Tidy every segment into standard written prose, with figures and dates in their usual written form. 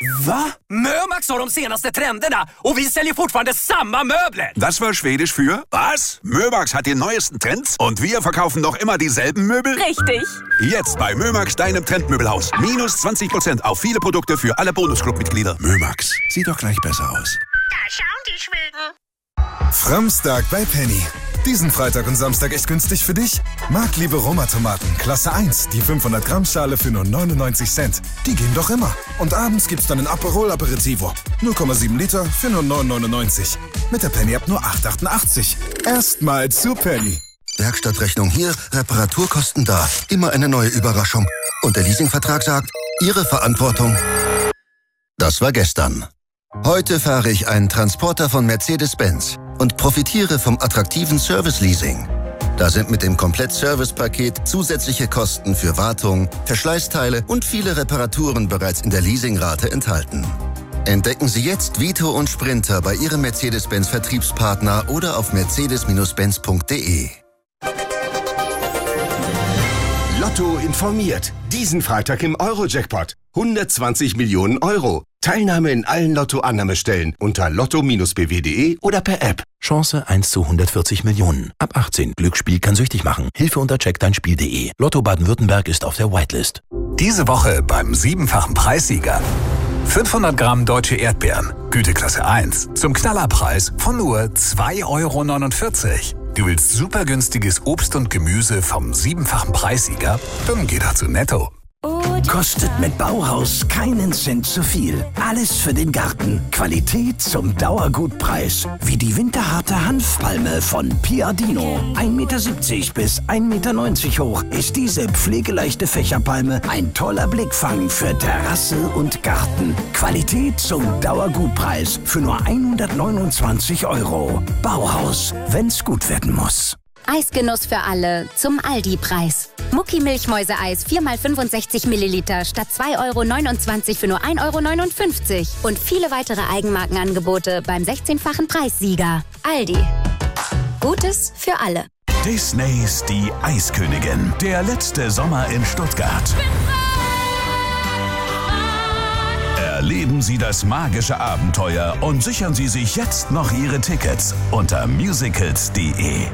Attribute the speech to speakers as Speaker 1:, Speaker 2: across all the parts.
Speaker 1: Va?
Speaker 2: Mömax har de senaste trenderna och vi säljer fortfarande samma möbler.
Speaker 1: Das war Schwedisch für was? Mömax hat die neuesten Trends und wir verkaufen noch immer dieselben Möbel?
Speaker 3: Richtig.
Speaker 1: Jetzt bei Mömax, deinem Trendmöbelhaus. Minus 20% auf viele Produkte für alle Bonusclub-Mitglieder. Mömax, sieht doch gleich besser aus.
Speaker 4: Da schauen die Schweden.
Speaker 5: Framstag bei Penny. Diesen Freitag und Samstag echt günstig für dich? Marktliebe Roma-Tomaten, Klasse 1, die 500 Gramm Schale für nur 99 Cent. Die gehen doch immer. Und abends gibt's dann ein Aperol Aperitivo. 0,7 Liter für nur 9,99. Mit der Penny-App nur 8,88. Erstmal zu Penny.
Speaker 6: Werkstattrechnung hier, Reparaturkosten da. Immer eine neue Überraschung. Und der Leasingvertrag sagt, Ihre Verantwortung. Das war gestern. Heute fahre ich einen Transporter von Mercedes-Benz und profitiere vom attraktiven Service-Leasing. Da sind mit dem Komplett-Service-Paket zusätzliche Kosten für Wartung, Verschleißteile und viele Reparaturen bereits in der Leasingrate enthalten. Entdecken Sie jetzt Vito und Sprinter bei Ihrem Mercedes-Benz-Vertriebspartner oder auf mercedes-benz.de.
Speaker 7: Lotto informiert. Diesen Freitag im Euro-Jackpot. 120 Millionen Euro. Teilnahme in allen Lotto-Annahmestellen unter lotto-bw.de oder per App.
Speaker 8: Chance 1 zu 140 Millionen. Ab 18. Glücksspiel kann süchtig machen. Hilfe unter checkdeinspiel.de. Lotto Baden-Württemberg ist auf der Whitelist.
Speaker 9: Diese Woche beim 7-fachen Preissieger. 500 Gramm deutsche Erdbeeren. Güteklasse 1. Zum Knallerpreis von nur 2,49 €. Du willst super günstiges Obst und Gemüse vom 7-fachen Preissieger? Dann geh doch zu Netto.
Speaker 10: Kostet mit Bauhaus keinen Cent zu viel. Alles für den Garten. Qualität zum Dauergutpreis. Wie die winterharte Hanfpalme von Piadino. 1,70 Meter bis 1,90 Meter hoch ist diese pflegeleichte Fächerpalme ein toller Blickfang für Terrasse und Garten. Qualität zum Dauergutpreis für nur 129 €. Bauhaus, wenn's gut werden muss.
Speaker 11: Eisgenuss für alle zum Aldi-Preis. Mucki-Milchmäuse-Eis 4x65 Milliliter statt 2,29 € für nur 1,59 € und viele weitere Eigenmarkenangebote beim 16-fachen Preissieger. Aldi. Gutes für alle.
Speaker 12: Disneys Die Eiskönigin. Der letzte Sommer in Stuttgart. Erleben Sie das magische Abenteuer und sichern Sie sich jetzt noch Ihre Tickets unter musicals.de.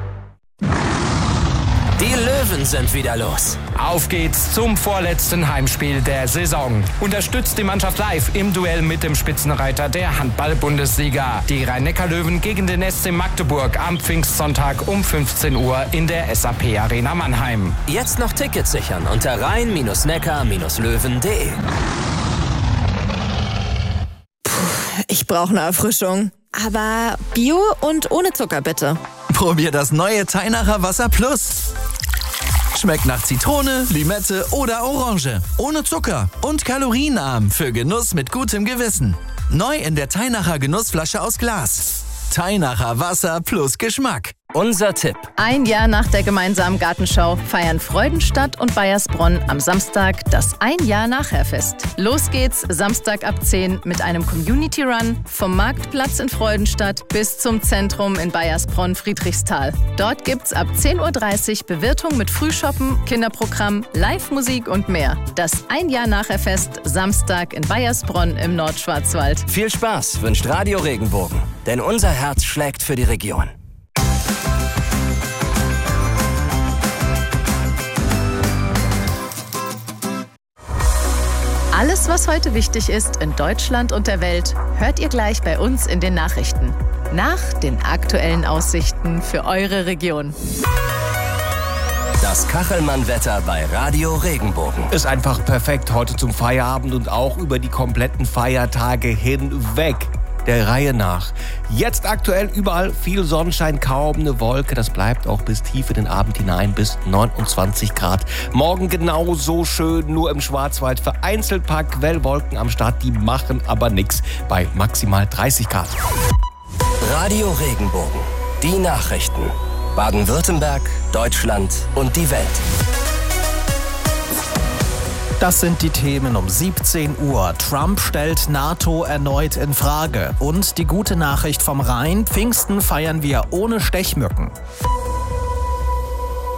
Speaker 2: Die Löwen sind wieder los.
Speaker 13: Auf geht's zum vorletzten Heimspiel der Saison. Unterstützt die Mannschaft live im Duell mit dem Spitzenreiter der Handball-Bundesliga. Die Rhein-Neckar-Löwen gegen den SC Magdeburg am Pfingstsonntag um 15 Uhr in der SAP-Arena Mannheim.
Speaker 2: Jetzt noch Tickets sichern unter rhein-neckar-löwen.de.
Speaker 3: Ich brauche eine Erfrischung. Aber Bio und ohne Zucker bitte.
Speaker 14: Probier das neue Teinacher Wasser Plus. Schmeckt nach Zitrone, Limette oder Orange. Ohne Zucker und kalorienarm für Genuss mit gutem Gewissen. Neu in der Teinacher Genussflasche aus Glas. Teinacher Wasser plus Geschmack.
Speaker 2: Unser Tipp.
Speaker 15: Ein Jahr nach der gemeinsamen Gartenschau feiern Freudenstadt und Baiersbronn am Samstag das Ein-Jahr-Nachher-Fest. Los geht's Samstag ab 10 mit einem Community-Run vom Marktplatz in Freudenstadt bis zum Zentrum in Baiersbronn-Friedrichsthal. Dort gibt's ab 10:30 Uhr Bewirtung mit Frühshoppen, Kinderprogramm, Live-Musik und mehr. Das Ein-Jahr-Nachher-Fest Samstag in Baiersbronn im Nordschwarzwald.
Speaker 2: Viel Spaß wünscht Radio Regenbogen, denn unser Herz schlägt für die Region.
Speaker 15: Alles, was heute wichtig ist in Deutschland und der Welt, hört ihr gleich bei uns in den Nachrichten. Nach den aktuellen Aussichten für eure Region.
Speaker 2: Das Kachelmann-Wetter bei Radio Regenbogen.
Speaker 16: Ist einfach perfekt heute zum Feierabend und auch über die kompletten Feiertage hinweg. Der Reihe nach. Jetzt aktuell überall viel Sonnenschein, kaum eine Wolke. Das bleibt auch bis tief in den Abend hinein, bis 29 Grad. Morgen genauso schön, nur im Schwarzwald vereinzelt paar Quellwolken am Start. Die machen aber nichts bei maximal 30 Grad.
Speaker 2: Radio Regenbogen. Die Nachrichten. Baden-Württemberg, Deutschland und die Welt.
Speaker 17: Das sind die Themen um 17 Uhr. Trump stellt NATO erneut in Frage. Und die gute Nachricht vom Rhein: Pfingsten feiern wir ohne Stechmücken.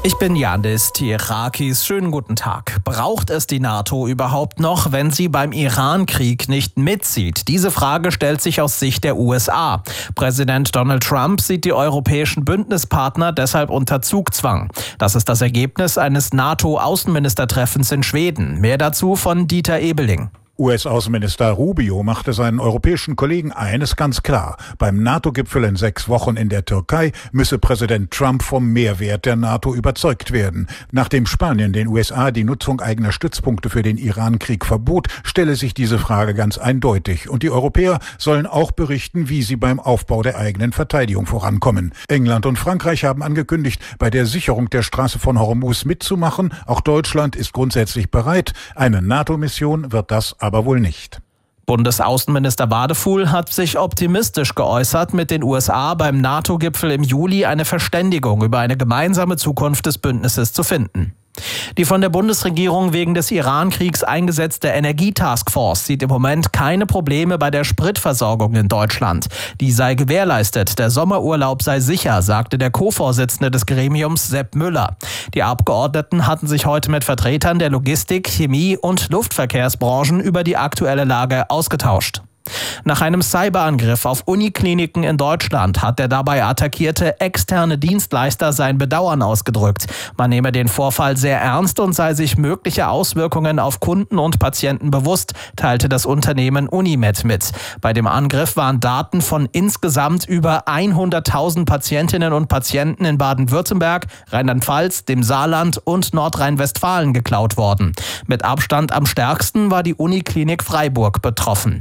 Speaker 17: Ich bin Yandis Tirakis. Schönen guten Tag. Braucht es die NATO überhaupt noch, wenn sie beim Iran-Krieg nicht mitzieht? Diese Frage stellt sich aus Sicht der USA. Präsident Donald Trump sieht die europäischen Bündnispartner deshalb unter Zugzwang. Das ist das Ergebnis eines NATO-Außenministertreffens in Schweden. Mehr dazu von Dieter Ebeling.
Speaker 18: US-Außenminister Rubio machte seinen europäischen Kollegen eines ganz klar. Beim NATO-Gipfel in 6 Wochen in der Türkei müsse Präsident Trump vom Mehrwert der NATO überzeugt werden. Nachdem Spanien den USA die Nutzung eigener Stützpunkte für den Iran-Krieg verbot, stelle sich diese Frage ganz eindeutig. Und die Europäer sollen auch berichten, wie sie beim Aufbau der eigenen Verteidigung vorankommen. England und Frankreich haben angekündigt, bei der Sicherung der Straße von Hormuz mitzumachen. Auch Deutschland ist grundsätzlich bereit. Eine NATO-Mission wird das aber wohl nicht.
Speaker 17: Bundesaußenminister Wadefuhl hat sich optimistisch geäußert, mit den USA beim NATO-Gipfel im Juli eine Verständigung über eine gemeinsame Zukunft des Bündnisses zu finden. Die von der Bundesregierung wegen des Iran-Kriegs eingesetzte Energietaskforce sieht im Moment keine Probleme bei der Spritversorgung in Deutschland. Die sei gewährleistet, der Sommerurlaub sei sicher, sagte der Co-Vorsitzende des Gremiums Sepp Müller. Die Abgeordneten hatten sich heute mit Vertretern der Logistik, Chemie und Luftverkehrsbranchen über die aktuelle Lage ausgetauscht. Nach einem Cyberangriff auf Unikliniken in Deutschland hat der dabei attackierte externe Dienstleister sein Bedauern ausgedrückt. Man nehme den Vorfall sehr ernst und sei sich mögliche Auswirkungen auf Kunden und Patienten bewusst, teilte das Unternehmen Unimed mit. Bei dem Angriff waren Daten von insgesamt über 100.000 Patientinnen und Patienten in Baden-Württemberg, Rheinland-Pfalz, dem Saarland und Nordrhein-Westfalen geklaut worden. Mit Abstand am stärksten war die Uniklinik Freiburg betroffen.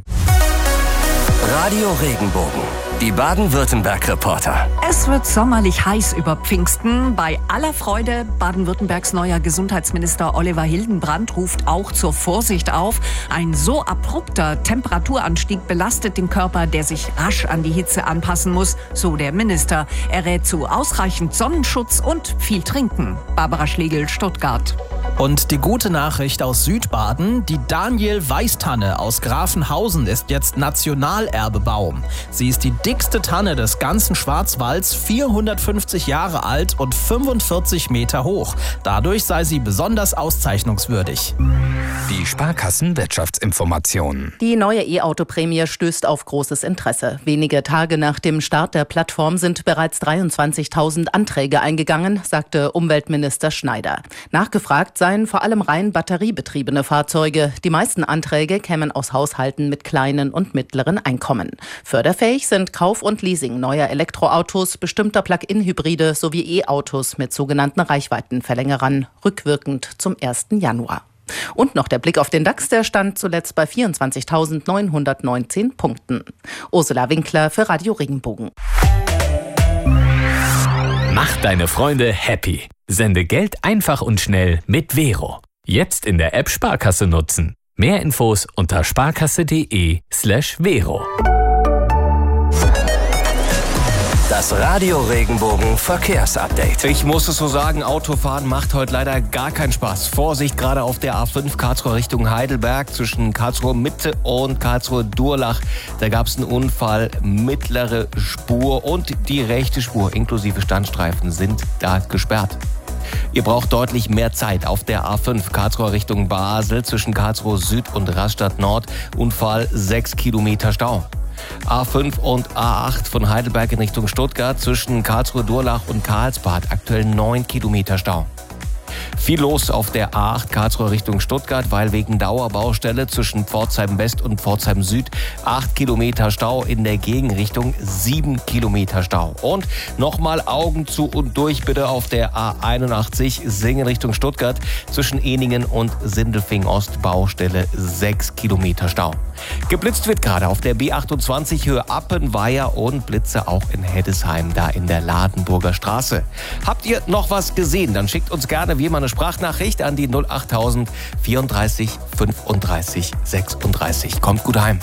Speaker 2: Radio Regenbogen, die Baden-Württemberg-Reporter.
Speaker 19: Es wird sommerlich heiß über Pfingsten. Bei aller Freude, Baden-Württembergs neuer Gesundheitsminister Oliver Hildenbrand ruft auch zur Vorsicht auf. Ein so abrupter Temperaturanstieg belastet den Körper, der sich rasch an die Hitze anpassen muss, so der Minister. Er rät zu ausreichend Sonnenschutz und viel Trinken. Barbara Schlegel, Stuttgart.
Speaker 17: Und die gute Nachricht aus Südbaden, die Daniel-Weiß-Tanne aus Grafenhausen ist jetzt Nationalerbebaum. Sie ist die dickste Tanne des ganzen Schwarzwalds, 450 Jahre alt und 45 Meter hoch. Dadurch sei sie besonders auszeichnungswürdig.
Speaker 20: Die Sparkassen-Wirtschaftsinformationen.
Speaker 15: Die neue E-Auto-Prämie stößt auf großes Interesse. Wenige Tage nach dem Start der Plattform sind bereits 23.000 Anträge eingegangen, sagte Umweltminister Schneider. Nachgefragt seien vor allem rein batteriebetriebene Fahrzeuge. Die meisten Anträge kämen aus Haushalten mit kleinen und mittleren Einkommen. Förderfähig sind Kauf und Leasing neuer Elektroautos, bestimmter Plug-in-Hybride sowie E-Autos mit sogenannten Reichweitenverlängerern, rückwirkend zum 1. Januar. Und noch der Blick auf den DAX, der stand zuletzt bei 24.919 Punkten. Ursula Winkler für Radio Regenbogen.
Speaker 21: Mach deine Freunde happy. Sende Geld einfach und schnell mit Vero. Jetzt in der App Sparkasse nutzen. Mehr Infos unter sparkasse.de/Vero.
Speaker 2: Das Radio Regenbogen Verkehrsupdate.
Speaker 16: Ich muss es so sagen, Autofahren macht heute leider gar keinen Spaß. Vorsicht, gerade auf der A5 Karlsruhe Richtung Heidelberg zwischen Karlsruhe Mitte und Karlsruhe Durlach. Da gab es einen Unfall, mittlere Spur und die rechte Spur inklusive Standstreifen sind da gesperrt. Ihr braucht deutlich mehr Zeit auf der A5 Karlsruhe Richtung Basel zwischen Karlsruhe Süd und Rastatt Nord. Unfall 6 Kilometer Stau. A5 und A8 von Heidelberg in Richtung Stuttgart zwischen Karlsruhe Durlach und Karlsbad. Aktuell 9 Kilometer Stau. Viel los auf der A8 Karlsruhe Richtung Stuttgart, weil wegen Dauerbaustelle zwischen Pforzheim West und Pforzheim Süd 8 Kilometer Stau, in der Gegenrichtung 7 Kilometer Stau. Und nochmal Augen zu und durch bitte auf der A81 Singen Richtung Stuttgart zwischen Eningen und Sindelfing Ost, Baustelle 6 Kilometer Stau. Geblitzt wird gerade auf der B28 Höhe Appenweier und Blitze auch in Heddesheim, da in der Ladenburger Straße. Habt ihr noch was gesehen? Dann schickt uns gerne wie immer eine Sprachnachricht an die 08000 34 35 36. Kommt gut heim.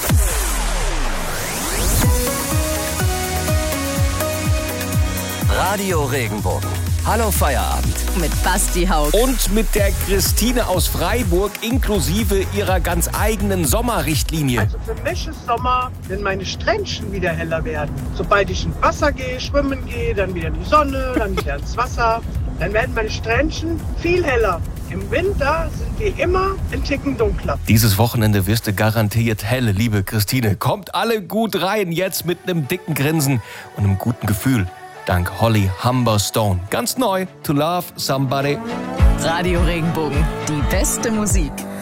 Speaker 2: Radio Regenbogen. Hallo Feierabend.
Speaker 15: Mit Basti Haug.
Speaker 16: Und mit der Christine aus Freiburg inklusive ihrer ganz eigenen Sommerrichtlinie.
Speaker 22: Also für mich ist Sommer, wenn meine Strändchen wieder heller werden. Sobald ich ins Wasser gehe, schwimmen gehe, dann wieder in die Sonne, dann wieder ins Wasser. Dann werden meine Strändchen viel heller. Im Winter sind die immer ein Ticken dunkler.
Speaker 16: Dieses Wochenende wirst du garantiert helle, liebe Christine. Kommt alle gut rein, jetzt mit einem dicken Grinsen und einem guten Gefühl. Dank Holly Humberstone. Ganz neu, To Love Somebody.
Speaker 15: Radio Regenbogen, die beste Musik.